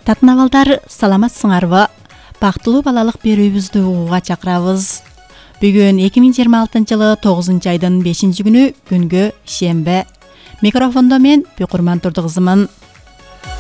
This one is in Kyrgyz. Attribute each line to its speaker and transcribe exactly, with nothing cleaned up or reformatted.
Speaker 1: Татынабалдар, саламатсыңарбы? Бактылуу балалык берүүбүздү угууга чакырабыз. Бүгүн эки миң жыйырма алтынчы жылы тогузунчу айдын бешинчи күнү күнгө шембе. Микрофондо мен Бекурман Турдукызымын.